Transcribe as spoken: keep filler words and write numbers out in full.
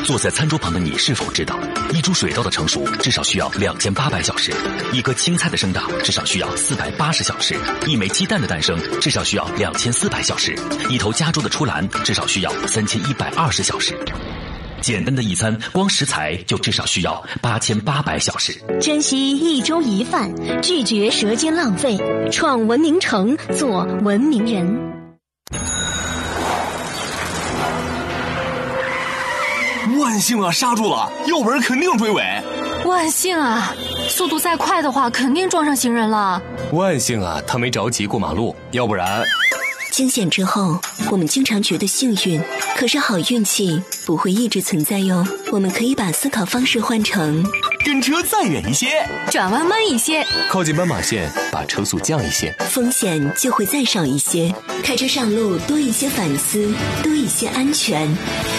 坐在餐桌旁的你是否知道，一株水稻的成熟至少需要两千八百小时，一颗青菜的生长至少需要四百八十小时，一枚鸡蛋的诞生至少需要两千四百小时，一头家猪的出栏至少需要三千一百二十小时。简单的一餐，光食材就至少需要八千八百小时。 珍惜一粥一饭，拒绝舌尖浪费，创文明城，做文明人。 万幸啊，刹住了，要不然肯定追尾。 万幸啊，速度再快的话，肯定撞上行人了。 万幸啊，他没着急过马路，要不然…… 惊险之后，我们经常觉得幸运，可是好运气不会一直存在哟。我们可以把思考方式换成： 跟车再远一些， 转弯慢一些， 靠近斑马线，把车速降一些， 风险就会再少一些。开车上路多一些反思，多一些安全。